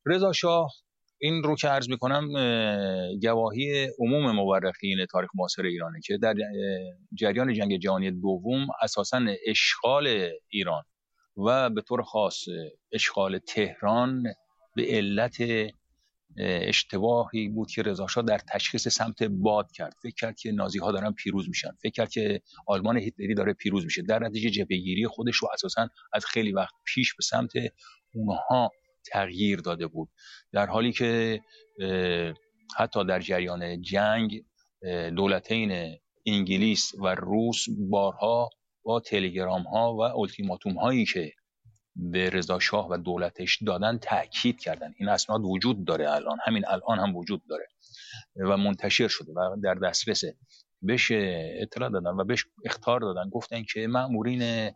رضا شاه، این رو که عرض میکنم گواهی عموم مورخین تاریخ معاصر ایرانه که در جریان جنگ جهانی دوم اساساً اشغال ایران و به طور خاص اشغال تهران به علت اشتباهی بود که رضا شاه در تشخیص سمت باد کرد. فکر کرد که نازی ها دارن پیروز میشن، فکر کرد که آلمان هیتلری داره پیروز میشه، در نتیجه جبهه‌گیری خودش رو اساساً از خیلی وقت پیش به سمت اونها تغییر داده بود، در حالی که حتی در جریان جنگ دولتین انگلیس و روس بارها با تلگرام ها و التیماتوم هایی که به رضا شاه و دولتش دادن تأکید کردن. این اسناد وجود داره، الان همین الان هم وجود داره و منتشر شده و در دسترسه. بهش اطلاع دادن و بهش اخطار دادن، گفتن که مأمورین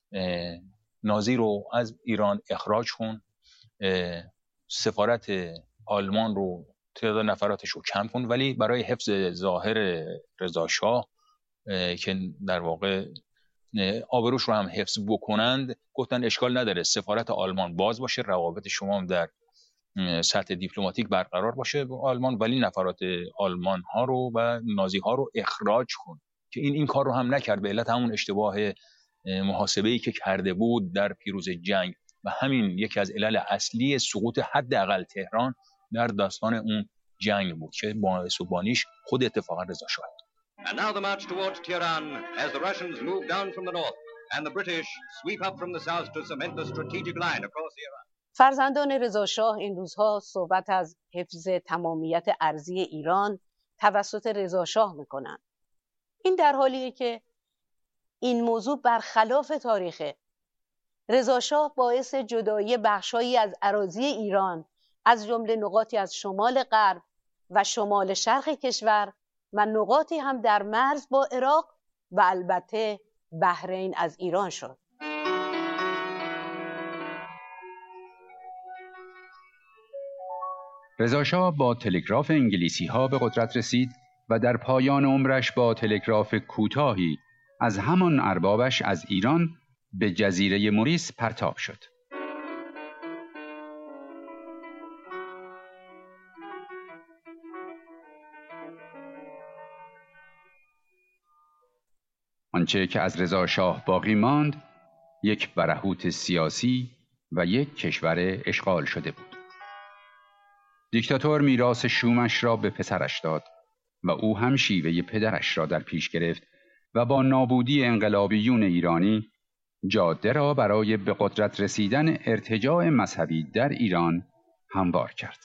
نازی رو از ایران اخراج کن، سفارت آلمان رو تعداد نفراتش رو کم کن، ولی برای حفظ ظاهر رضا شاه که در واقع آبروش رو هم حفظ بکنند، گفتن اشکال نداره سفارت آلمان باز باشه، روابط شما هم در سطح دیپلماتیک برقرار باشه با آلمان، ولی نفرات آلمان ها رو و نازی ها رو اخراج کن. که این کار رو هم نکرد به علت همون اشتباه محاسبه‌ای که کرده بود در پیروز جنگ و همین یکی از علل اصلی سقوط حداقل تهران در داستان اون جنگ بود که باعث و بانیش خود اتفاقا رضا شاه. And now the march towards Tehran as the Russians move down from the north and the British sweep up from the south to cement the strategic line across Iran. فرزندان رضا شاه این روزها صحبت از حفظ تمامیت ارضی ایران توسط رضا شاه میکنند. این در حالیه که این موضوع برخلاف تاریخه. رضا شاه باعث جدایی بخشایی از اراضی ایران از جمله نقاطی از شمال غرب و شمال شرق کشور و نقاطی هم در مرز با عراق و البته بحرین از ایران شد. رضا شاه با تلگراف انگلیسی ها به قدرت رسید و در پایان عمرش با تلگراف کوتاهی از همان اربابش از ایران به جزیره موریس پرتاب شد. آنچه که از رضا شاه باقی ماند یک برهوت سیاسی و یک کشور اشغال شده بود. دیکتاتور میراث شومش را به پسرش داد و او هم شیوه پدرش را در پیش گرفت و با نابودی انقلابیون ایرانی جاده را برای به قدرت رسیدن ارتجاع مذهبی در ایران هموار کرد.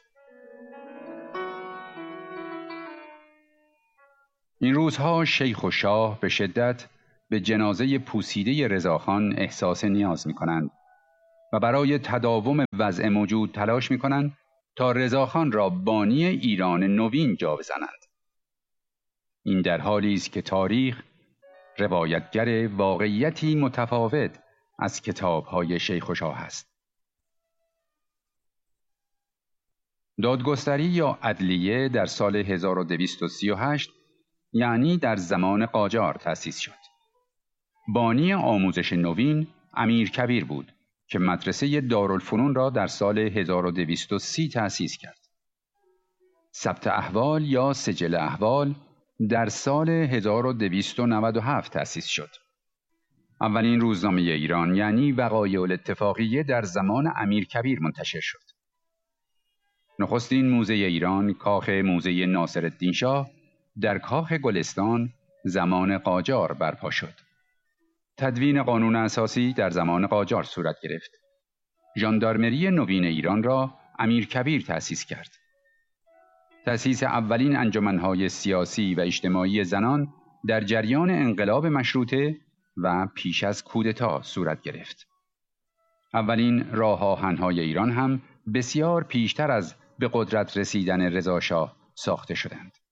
این روزها شیخ و شاه به شدت به جنازه پوسیده رضاخان احساس نیاز می کنند و برای تداوم وضع موجود تلاش می کنند تا رضاخان را بانی ایران نوین جا بزنند. این در حالی است که تاریخ روایتگر واقعیتی متفاوت از کتاب‌های شیخ و شاه است. دادگستری یا عدلیه در سال 1238 یعنی در زمان قاجار تأسیس شد. بانی آموزش نوین امیر کبیر بود که مدرسه دارالفنون را در سال 1230 تأسیس کرد. ثبت احوال یا سجل احوال در سال 1297 تأسیس شد. اولین روزنامه ایران یعنی وقایع الاتفاقیه در زمان امیر کبیر منتشر شد. نخستین موزه ایران کاخ موزه ناصرالدین شاه در کاخ گلستان زمان قاجار برپا شد. تدوین قانون اساسی در زمان قاجار صورت گرفت. ژاندارمری نوین ایران را امیر کبیر تأسیس کرد. تأسیس اولین انجمن‌های سیاسی و اجتماعی زنان در جریان انقلاب مشروطه و پیش از کودتا صورت گرفت. اولین راه آهن‌های ایران هم بسیار پیشتر از به قدرت رسیدن رضا شاه ساخته شدند.